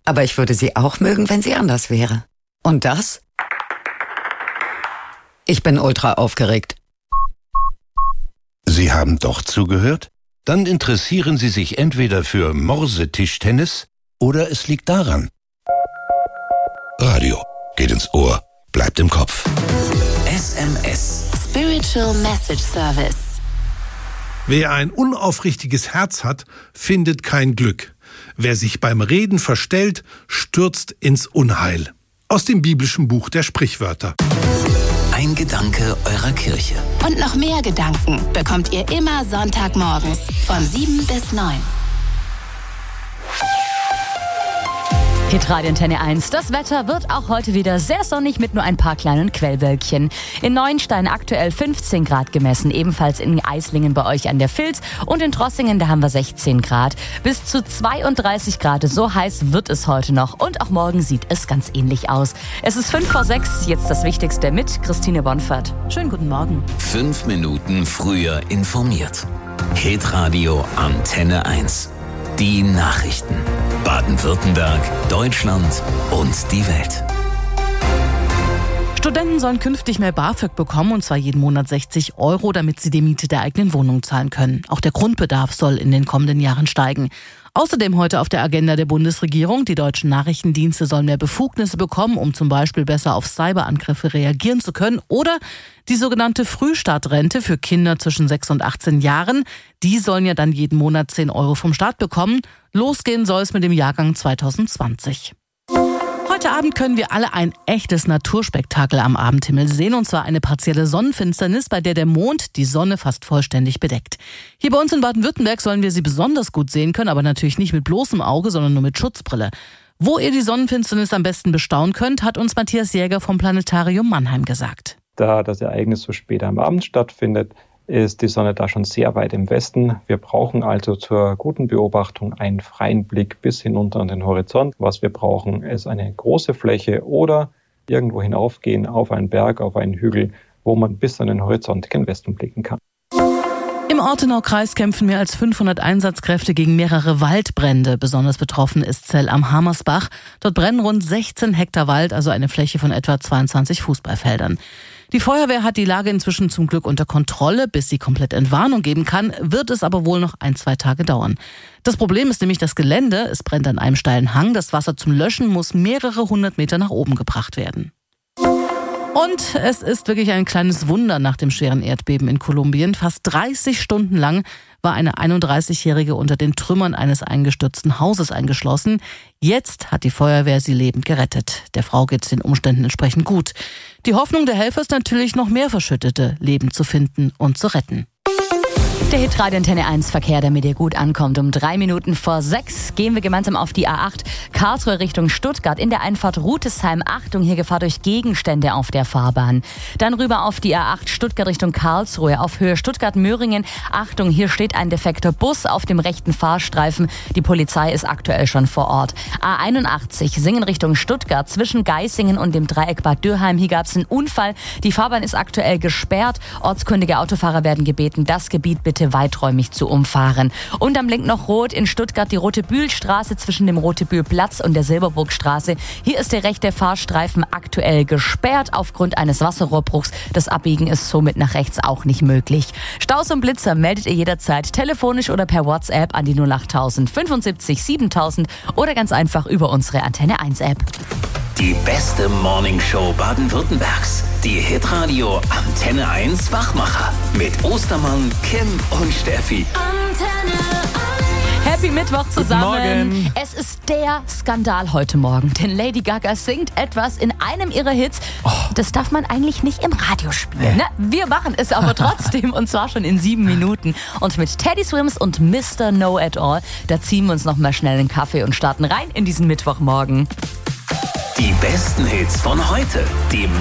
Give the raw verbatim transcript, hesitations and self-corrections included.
Aber ich würde sie auch mögen, wenn sie anders wäre. Und das? Ich bin ultra aufgeregt. Sie haben doch zugehört? Dann interessieren Sie sich entweder für Morse-Tischtennis oder es liegt daran. Radio geht ins Ohr, bleibt im Kopf. S M S Spiritual Message Service. Wer ein unaufrichtiges Herz hat, findet kein Glück. Wer sich beim Reden verstellt, stürzt ins Unheil. Aus dem biblischen Buch der Sprichwörter. Ein Gedanke eurer Kirche. Und noch mehr Gedanken bekommt ihr immer Sonntagmorgens von sieben bis neun. Hitradio Antenne eins. Das Wetter wird auch heute wieder sehr sonnig mit nur ein paar kleinen Quellwölkchen. In Neuenstein aktuell fünfzehn Grad gemessen, ebenfalls in Eislingen bei euch an der Vilz und in Trossingen, da haben wir sechzehn Grad. Bis zu zweiunddreißig Grad, so heiß wird es heute noch und auch morgen sieht es ganz ähnlich aus. Es ist fünf vor sechs, jetzt das Wichtigste mit Christine Bonfert. Schönen guten Morgen. Fünf Minuten früher informiert. Hitradio Antenne eins. Die Nachrichten. Baden-Württemberg, Deutschland und die Welt. Studenten sollen künftig mehr BAföG bekommen, und zwar jeden Monat sechzig Euro, damit sie die Miete der eigenen Wohnung zahlen können. Auch der Grundbedarf soll in den kommenden Jahren steigen. Außerdem heute auf der Agenda der Bundesregierung: Die deutschen Nachrichtendienste sollen mehr Befugnisse bekommen, um zum Beispiel besser auf Cyberangriffe reagieren zu können. Oder die sogenannte Frühstartrente für Kinder zwischen sechs und achtzehn Jahren. Die sollen ja dann jeden Monat zehn Euro vom Staat bekommen. Losgehen soll es mit dem Jahrgang zwanzig zwanzig. Heute Abend können wir alle ein echtes Naturspektakel am Abendhimmel sehen, und zwar eine partielle Sonnenfinsternis, bei der der Mond die Sonne fast vollständig bedeckt. Hier bei uns in Baden-Württemberg sollen wir sie besonders gut sehen können, aber natürlich nicht mit bloßem Auge, sondern nur mit Schutzbrille. Wo ihr die Sonnenfinsternis am besten bestaunen könnt, hat uns Matthias Jäger vom Planetarium Mannheim gesagt. Da das Ereignis so spät am Abend stattfindet, ist die Sonne da schon sehr weit im Westen. Wir brauchen also zur guten Beobachtung einen freien Blick bis hinunter an den Horizont. Was wir brauchen, ist eine große Fläche oder irgendwo hinaufgehen auf einen Berg, auf einen Hügel, wo man bis an den Horizont gen Westen blicken kann. Im Ortenaukreis kämpfen mehr als fünfhundert Einsatzkräfte gegen mehrere Waldbrände. Besonders betroffen ist Zell am Hamersbach. Dort brennen rund sechzehn Hektar Wald, also eine Fläche von etwa zweiundzwanzig Fußballfeldern. Die Feuerwehr hat die Lage inzwischen zum Glück unter Kontrolle. Bis sie komplett Entwarnung geben kann, wird es aber wohl noch ein, zwei Tage dauern. Das Problem ist nämlich das Gelände. Es brennt an einem steilen Hang. Das Wasser zum Löschen muss mehrere hundert Meter nach oben gebracht werden. Und es ist wirklich ein kleines Wunder nach dem schweren Erdbeben in Kolumbien. Fast dreißig Stunden lang war eine einunddreißigjährige unter den Trümmern eines eingestürzten Hauses eingeschlossen. Jetzt hat die Feuerwehr sie lebend gerettet. Der Frau geht es den Umständen entsprechend gut. Die Hoffnung der Helfer ist natürlich, noch mehr Verschüttete lebend zu finden und zu retten. Der Hitradio Antenne eins Verkehr, damit ihr gut ankommt. Um drei Minuten vor sechs gehen wir gemeinsam auf die A acht Karlsruhe Richtung Stuttgart. In der Einfahrt Rutesheim. Achtung, hier Gefahr durch Gegenstände auf der Fahrbahn. Dann rüber auf die A acht Stuttgart Richtung Karlsruhe. Auf Höhe Stuttgart-Möhringen. Achtung, hier steht ein defekter Bus auf dem rechten Fahrstreifen. Die Polizei ist aktuell schon vor Ort. A einundachtzig Singen Richtung Stuttgart. Zwischen Geisingen und dem Dreieck Bad Dürheim. Hier gab es einen Unfall. Die Fahrbahn ist aktuell gesperrt. Ortskundige Autofahrer werden gebeten, das Gebiet bitte weiträumig zu umfahren. Und am Link noch rot in Stuttgart die Rote-Bühl-Straße zwischen dem Rote-Bühl-Platz und der Silberburgstraße. Hier ist der rechte Fahrstreifen aktuell gesperrt aufgrund eines Wasserrohrbruchs. Das Abbiegen ist somit nach rechts auch nicht möglich. Staus und Blitzer meldet ihr jederzeit telefonisch oder per WhatsApp an die null acht null fünfundsiebzig siebentausend oder ganz einfach über unsere Antenne eins App. Die beste Morningshow Baden-Württembergs. Die Hitradio Antenne eins Wachmacher. Mit Ostermann, Kim und Steffi. Antenne eins. Happy Mittwoch zusammen. Morgen. Es ist der Skandal heute Morgen, denn Lady Gaga singt etwas in einem ihrer Hits. Oh. Das darf man eigentlich nicht im Radio spielen. Ne? Wir machen es aber trotzdem und zwar schon in sieben Minuten. Und mit Teddy Swims und Mister Know It All, da ziehen wir uns noch mal schnell einen Kaffee und starten rein in diesen Mittwochmorgen. Die besten Hits von heute. Die